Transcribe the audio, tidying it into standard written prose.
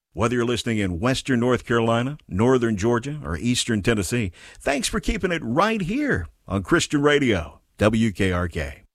Whether you're listening in Western North Carolina, Northern Georgia, or Eastern Tennessee, thanks for keeping it right here on Christian Radio, WKRK.